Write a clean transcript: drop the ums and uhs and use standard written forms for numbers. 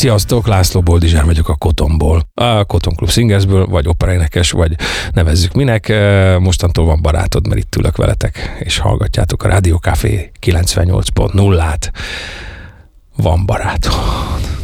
Sziasztok, László Boldizsár vagyok a Kotonból. A Koton Klub Singersből, vagy operaénekes, vagy nevezzük minek. Mostantól van barátod, mert itt ülök veletek, és hallgatjátok a Rádió Café 98.0-át. Van barátod.